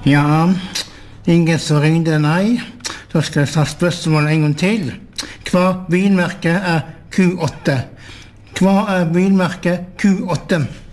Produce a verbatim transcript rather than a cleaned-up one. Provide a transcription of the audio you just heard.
Ja, ingen som ringde nei. Så skal jeg ta spørsmålet en gang til. Hva bilmerke er Q åtte? Hva er bilmerke Q åtte?